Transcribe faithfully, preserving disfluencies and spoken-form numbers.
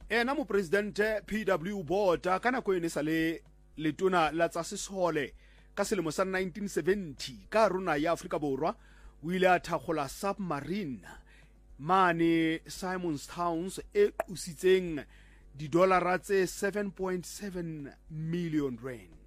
ena mo presidente P W Botha kana ko ene sale letona la tsa sesole ka selemo sa nineteen seventy ka rona ya Afrika Borwa o ile a thagola submarine mane Simon's Towns e qusitseng di dollar tse seven point seven million rand.